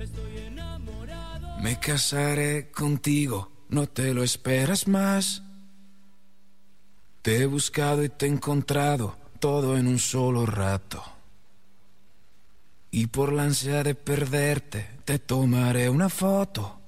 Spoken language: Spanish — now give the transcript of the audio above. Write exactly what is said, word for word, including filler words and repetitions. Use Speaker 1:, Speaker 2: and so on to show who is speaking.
Speaker 1: Me casaré contigo, no te lo esperas más. Te he buscado y te he encontrado, todo en un solo rato. Y por la ansia de perderte, te tomaré una foto